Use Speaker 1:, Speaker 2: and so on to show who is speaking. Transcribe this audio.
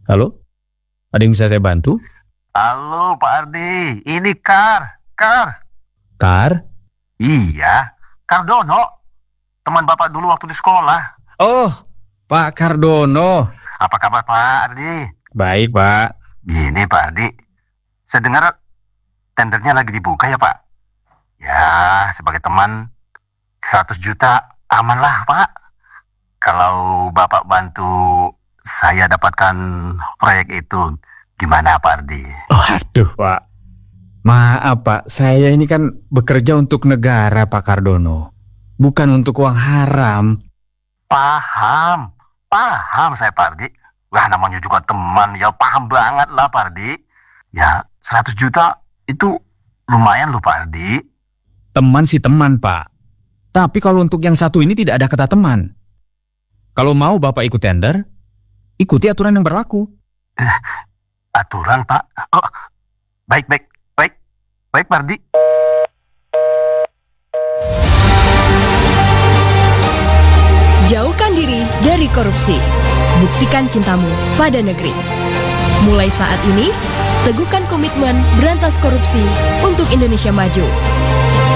Speaker 1: Halo? Ada yang bisa saya bantu?
Speaker 2: Halo Pak Ardi, ini Kar.
Speaker 1: Kar?
Speaker 2: Iya, Kardono, teman Bapak dulu waktu di sekolah.
Speaker 1: Oh, Pak Kardono.
Speaker 2: Apa kabar Pak Ardi?
Speaker 1: Baik, Pak.
Speaker 2: Gini Pak Ardi, saya dengar tendernya lagi dibuka ya Pak. Ya, sebagai teman 100 juta aman lah Pak. Kalau Bapak bantu saya dapatkan proyek itu, gimana Pak Ardi?
Speaker 1: Oh, aduh, Pak. Maaf, Pak. Saya ini kan bekerja untuk negara, Pak Kardono. Bukan untuk uang haram.
Speaker 2: Paham saya Pak Ardi. Wah, namanya juga teman, ya paham banget lah Pak Ardi. Ya, 100 juta itu lumayan loh Pak Ardi.
Speaker 1: Teman sih teman, Pak. Tapi kalau untuk yang satu ini tidak ada kata teman. Kalau mau Bapak ikut tender, ikuti aturan yang berlaku.
Speaker 2: Aturan Pak. Oh, baik Pak Ardi.
Speaker 3: Jauhkan diri dari korupsi. Buktikan cintamu pada negeri. Mulai saat ini, teguhkan komitmen berantas korupsi untuk Indonesia maju.